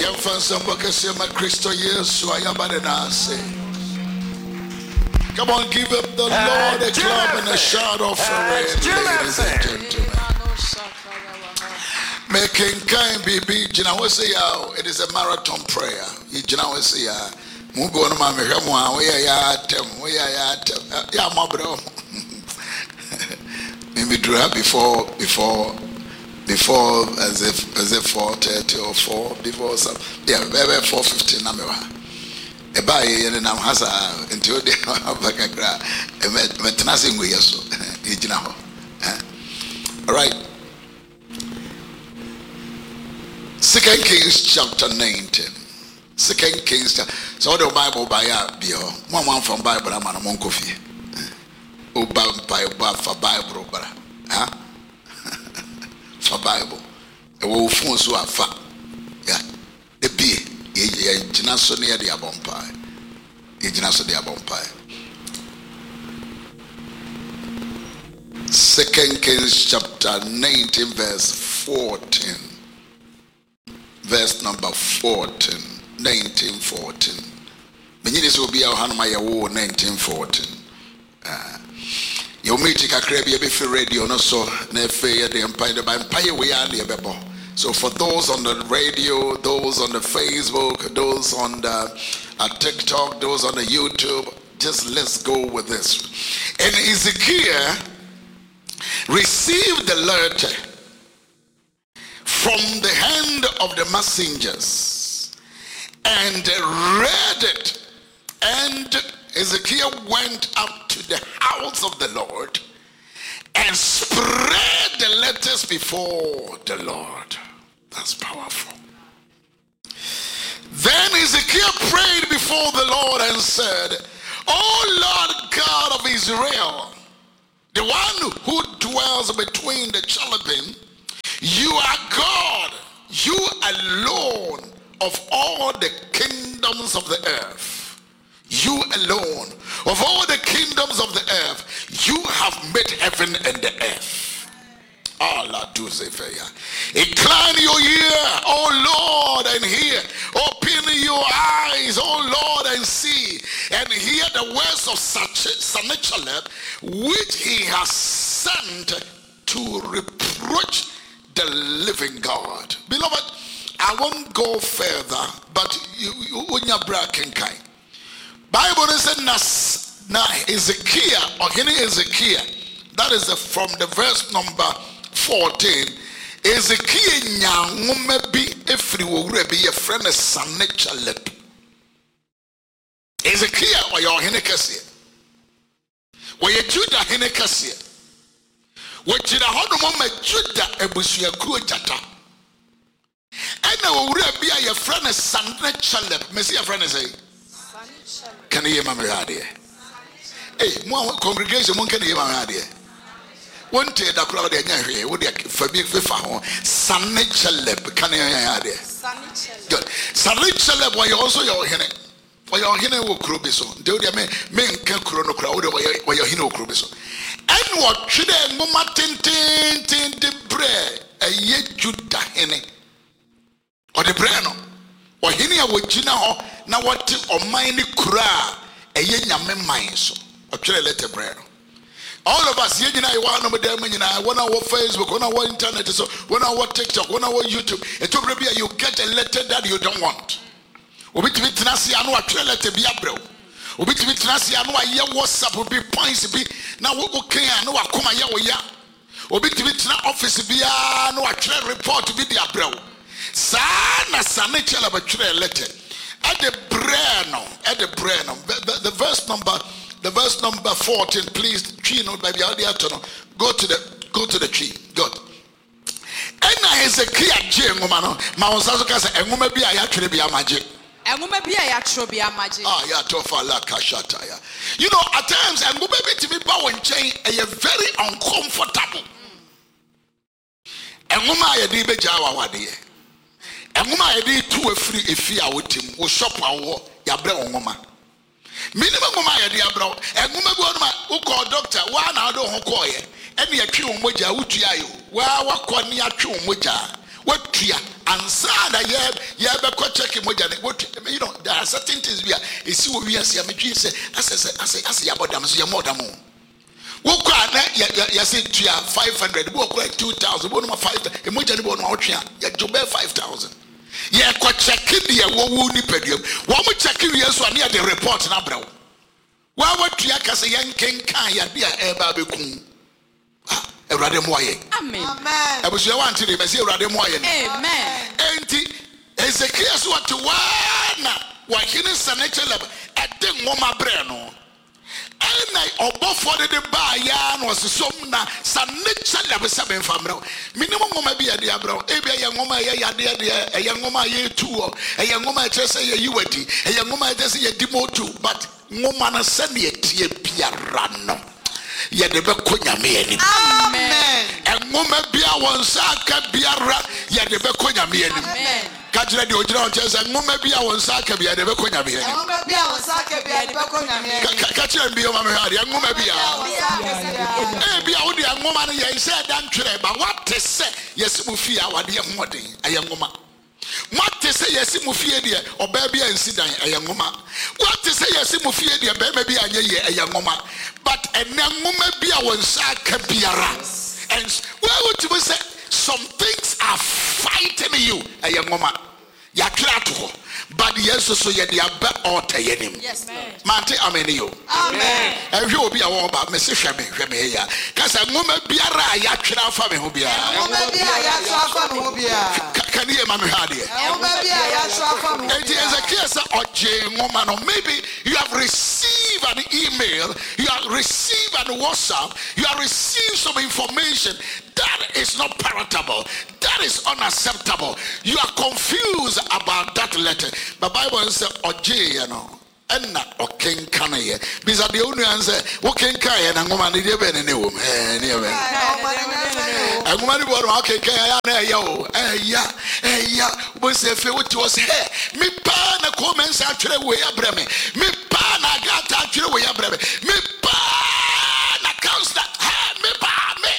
Come on, give up the Lord a clap and a shout of praise, ladies and gentlemen. Making kind baby, it is a marathon prayer. Maybe before as if 4:30 or 4 before some 4:15 number. Eba ye na hasa nti odi abakakra metenase ngwe yeso yigina ho. All right. 2 Kings chapter 19. 2 Kings. So the Bible by bio. One from Bible am na mon kofi. Oba for Bible bara. For Bible. E wo fun so afa. Yeah. E bie ye gina so ne de abompa. Ye gina so de abompa. 2 Kings chapter 19 verse 14. Verse number 14. 1914. Many this will be our Hanmaya War 1914. You meet a crabby before radio, no so nefe the empire we are the bebo. So for those on the radio, those on the Facebook, those on the TikTok, those on the YouTube, just let's go with this. And Ezekiel received the letter from the hand of the messengers and read it, and Ezekiel went up to the house of the Lord and spread the letters before the Lord. That's powerful. Then Ezekiel prayed before the Lord and said, "O Lord God of Israel, the one who dwells between the cherubim, you are God, you alone of all the kingdoms of the earth. You alone of all the kingdoms of the earth, you have made heaven and the earth." Allah do say fair. Incline your ear, O Lord, and hear. Open your eyes, O Lord, and see, and hear the words of Sennacherib, which he has sent to reproach the living God. Beloved, I won't go further, but you unya bracken kind. Bible said na Ezekiel, or Ezekiel, that is from the verse number 14. Ezekiel nyangume bi efri wowura bi ye friend Sennacherib. Ezekiel or your henekase. Wo ye Judah henekase. Wo jira hono ma Judah ebusuakuo jata. Ena wowura bi ye friend Sennacherib. Me see your friend say. Can you hear my radio? Hey, more congregation, one can hear my radio. One day the crowd here would for me Sennacherib. Can you hear radio? Good. Sennacherib, why also your hene? Why your hene will crubiso? Do the men can chrono crowd why your hino crubiso? And what should a mumma tin the bread a ye Judah hene? Or the brano? Or hene would you know? Now what or mine kura a yenya mine so or let a prayer. All of us, you know, one of them, you know, 1 hour Facebook, 1 hour internet, so 1 hour TikTok, 1 hour YouTube. It will be you get a letter that you don't want. Obi to be tenasi anu a letter be a bro. Obi to be tenasi anu a year WhatsApp will be points be now okay anu a kuma ya we ya. Obi to be tena office be anu a report to be the bro. Sana Sennacherib a letter. At the brain, the verse number 14, please. Tree note by the audio. Go to the tree. Good. And Hezekiah Jemano, Mausaka say, and woman be a actually be a magic. And woman be a actually be a magic. Ah, ya tofala kashataya. You know, at times, and woman be to be bow and chain a very uncomfortable. And woman a dibe jawa wadi. And woman I did two or three if you are with him, will shop our war, Yabra woman. Minimum woman I did abroad, and woman who call doctor, one I don't call it, and me a true moja, which you, where what call me a true moja, what tria ansana ye be ko check moja what you know there are certain things we are esi wo wi ase amedwi se ase ya bodam so ye modam wo kwa na ya say tria 500 wo kwa 2000 wo no 5000 emoja ni bo no otwe ya jobe 5000 ye ko check de wo wu ni padua wo mo check wi so ane ya the report na brawo wa watua ka se yen kenkan ya bia e ba bekun Ewurade mo aye. Amen. Amen. Abusu ya wanti de be se Ewurade mo aye. Amen. Enti Ezekiel so what wana wa hini sanechele ade ngoma bre no. Ena obofo de ba ya no sesom na sanechele be se be famre. Minimum ngoma bi ya de abro. E bia ye ngoma ye ya de ye ngoma ye tuo. Ye ngoma chese ye yiwadi. Ye ngoma chese ye dimotu but ngoma na se ne tie biara no. Ye de be konyame ani. Amen. Engoma bia wonsa ka biara ye de be konyame ani. Amen. Kajira de ojira on chese engoma bia wonsa ka bia de be konyame ani. Engoma bia wonsa ka bia de be konyame ani. Kachira mbi o ma me hade engoma bia. Eh bia wo de engoma no ye se dan twere ba what se yesimu fi awade hoden ayengoma. What to say yes mufie de oba bia nsidan ayengoma. What to say yes mufie de be bia anye ayengoma. But enengoma bia wonsa ka biara. And where would you say some things are fighting you ayengoma. Ya krato. But yes so ye de aba alter yenim. Yes mante amen yo. Amen. Ehwe obi a wo ba me se hweme ya. Kasa ngoma biara ya twera fa me ho bia. Ngoma bia ya twera fa me ho bia. Can you mama hade? Ngoma bia ya twera fa me ho. Enti Ezekiel say oje ngoma no maybe you have received an email, you have received an WhatsApp, you have received some information that is not palatable, that is unacceptable. You are confused about that letter. The Bible says oje you know. Enna okenkan ye bisa de onu anse wo kenkan ye na ngoma ne de be ne wo ne be ngoma ne bo no okenkan ya na ya bo se fe wo ti wo se me pa na comments atwere we ya breme me pa na gata atwere we ya breme me pa na counselor me pa me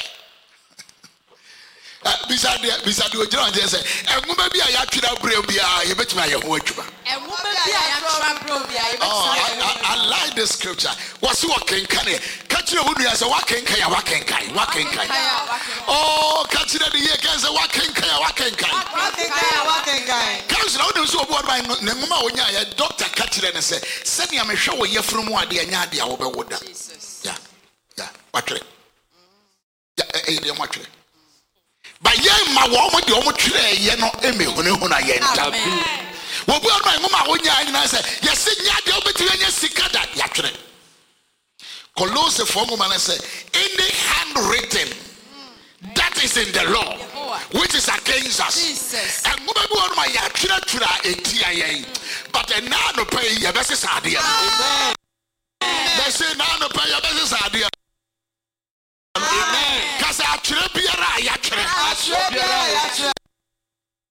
bisa de ojira on say ngoma bi a ya twere brem bia ye betima ye ho adwuma I like this scripture. What's what can catch you when you say what can oh catch the year can say what can council out so board by Nema Onya doctor catch it and say send me a show ye from what the Anya over wood. Yeah what by ye my woman the almost ye no eme when I yen. What we are my mama when you say, yes, the opportunity sikada yatre. Colossians 4 woman say, any handwritten that is in the law, which is against us. And woman who my yatra but a nano pay your best idea. They say nano pay your